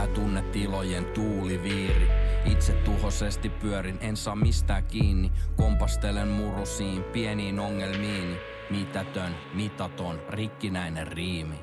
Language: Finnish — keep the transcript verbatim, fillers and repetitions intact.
Tää tunnetilojen tuuliviiri. Itse tuhosesti pyörin, en saa mistään kiinni. Kompastelen murusiin, pieniin ongelmiini. Mitätön, mitaton, rikkinäinen riimi.